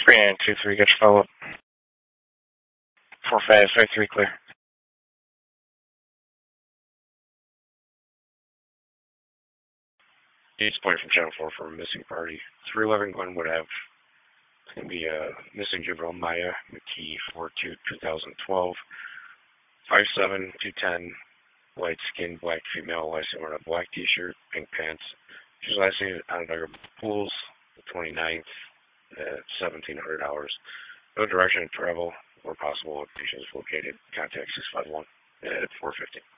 3923, get your follow up. 4553, clear. It's point from Channel 4 for a missing party. 311 Glenwood Ave. It's going to be a missing juvenile Maya McKee, 4/2/2012. 5'7", 210, white skin, black female, last seen wearing a black t-shirt, pink pants. She was last seen at Onondaga Pools, the 29th at 1700 hours. No direction of travel, where possible location is located. Contact 651 at 450.